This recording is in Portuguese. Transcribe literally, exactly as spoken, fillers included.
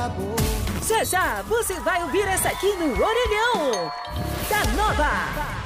Já já você vai ouvir essa aqui no Orelhão da Nova.